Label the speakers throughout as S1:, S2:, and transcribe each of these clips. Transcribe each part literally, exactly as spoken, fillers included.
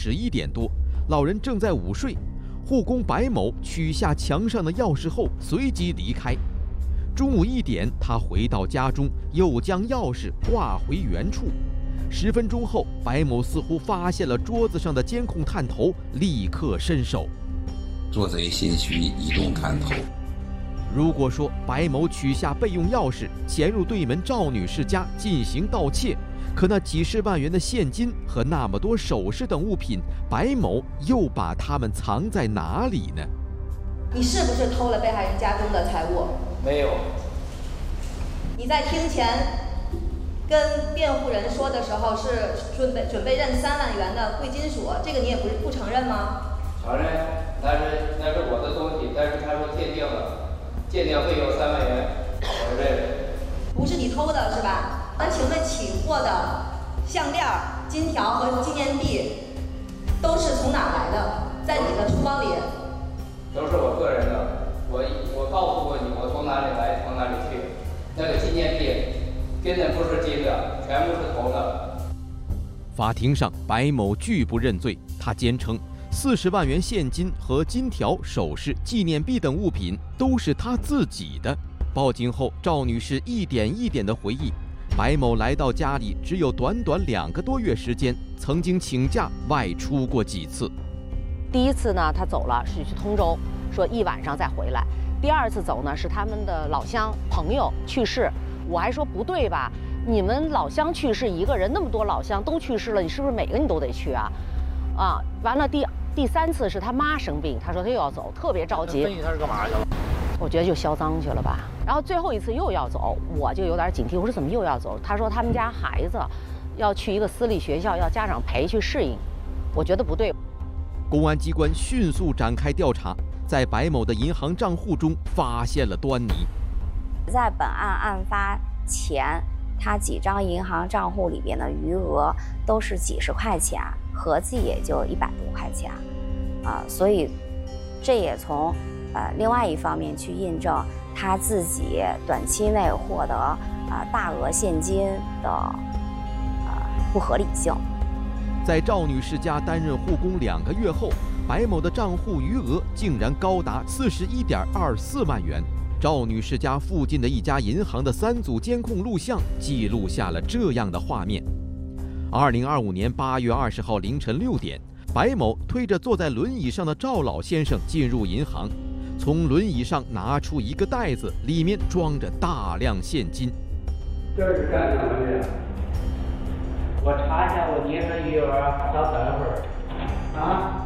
S1: 十一点多，老人正在午睡，护工白某取下墙上的钥匙后，随即离开。中午一点，他回到家中，又将钥匙挂回原处。十分钟后，白某似乎发现了桌子上的监控探头，立刻伸手。
S2: 做贼心虚，移动探头。
S1: 如果说白某取下备用钥匙，潜入对门赵女士家进行盗窃，可那几十万元的现金和那么多首饰等物品，白某又把它们藏在哪里呢？
S3: 你是不是偷了被害人家中的财物？
S4: 没有。
S3: 你在庭前跟辩护人说的时候是准备准备认三万元的贵金属，这个你也不是不承认吗？
S4: 承认，但是那是我的东西，但是他说鉴定了，鉴定费用三万元，我认。
S3: 不是你偷的是吧？那请问起货的项链、金条和纪念币都是从哪来的？在你的书包里？
S4: 都是我个人的，我我告诉过你，我从哪里来，从哪里去。那个纪念币根本不是金的，全部是铜的。
S1: 法庭上，白某拒不认罪，他坚称四十万元现金和金条、首饰、纪念币等物品都是他自己的。报警后，赵女士一点一点地回忆，白某来到家里只有短短两个多月时间，曾经请假外出过几次。
S5: 第一次呢，他走了，是去通州，说一晚上再回来。第二次走呢，是他们的老乡朋友去世，我还说不对吧？你们老乡去世一个人，那么多老乡都去世了，你是不是每个你都得去啊？啊，完了第第三次是他妈生病，他说他又要走，特别着急。
S6: 分析他是干嘛去了？
S5: 我觉得就销赃去了吧。然后最后一次又要走，我就有点警惕，我说怎么又要走？他说他们家孩子要去一个私立学校，要家长陪去适应，我觉得不对。
S1: 公安机关迅速展开调查，在白某的银行账户中发现了端倪。
S7: 在本案案发前，他几张银行账户里边的余额都是几十块钱，合计也就一百多块钱，啊，所以这也从呃另外一方面去印证他自己短期内获得啊、呃、大额现金的呃不合理性。
S1: 在赵女士家担任护工两个月后，白某的账户余额竟然高达四十一点二四万元。赵女士家附近的一家银行的三组监控录像记录下了这样的画面。二零二五年八月二十号凌晨六点，白某推着坐在轮椅上的赵老先生进入银行，从轮椅上拿出一个袋子，里面装着大量现金。
S8: 这是干什么的？我查一下我银行余额，稍等一会儿。啊？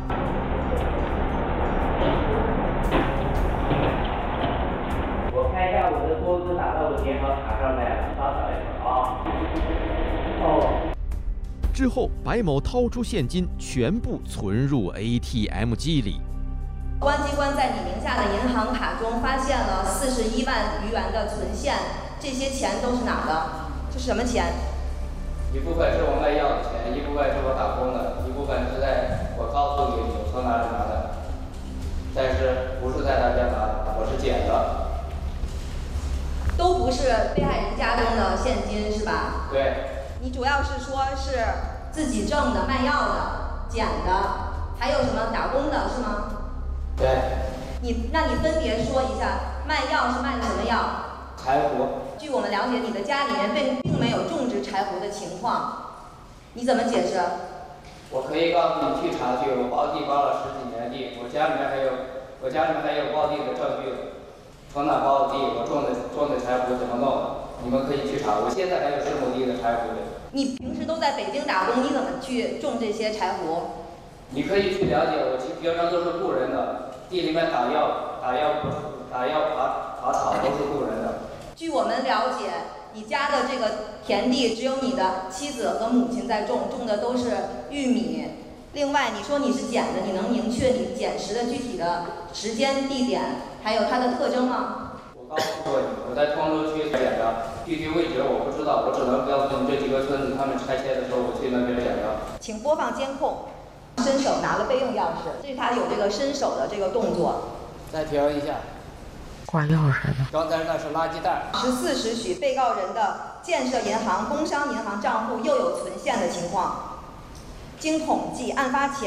S8: 我看一下我的工资打到我银行卡上来了，稍等一会儿啊。哦。
S1: 之后，白某掏出现金，全部存入 A T M 机里。
S3: 公安机关在你名下的银行卡中发现了四十一万余元的存现，这些钱都是哪儿的？这是什么钱？
S4: 一部分是我卖药的钱，一部分是我打工的，一部分是在我告诉你我从哪里拿的，但是不是在他家拿的，我是捡的。
S3: 都不是被害人家中的现金是吧？
S4: 对。
S3: 你主要是说是自己挣的、卖药的、捡的，还有什么打工的是吗？
S4: 对。
S3: 你那你分别说一下，卖药是卖的什么药？
S4: 柴胡。
S3: 据我们了解，你的家里面并并没有种植柴胡的情况，你怎么解释？
S4: 我可以告诉你去查去，我包地包了十几年地，我家里面还有我家里面还有包地的证据，从哪包的地，我种的种的柴胡怎么弄的，你们可以去查。我现在还有十亩地的柴胡的。
S3: 你平时都在北京打工，你怎么去种这些柴胡？
S4: 你可以去了解，我平常都是雇人的，地里面打药、打药、打药、拔拔草都是雇人的。
S3: 据我们了解，你家的这个田地只有你的妻子和母亲在种，种的都是玉米。另外，你说你是捡的，你能明确你捡拾的具体的时间、地点，还有它的特征吗？
S4: 我告诉过你，我在通州区捡的，具体位置我不知道，我只能告诉你这几个村子他们拆迁的时候我去那边捡的。
S3: 请播放监控，伸手拿了备用钥匙，所以他有这个伸手的这个动作。
S4: 再停一下。
S5: 挂钥匙呢？
S4: 刚才那是垃圾袋。
S3: 十四时许，被告人的建设银行、工商银行账户又有存现的情况。经统计，案发前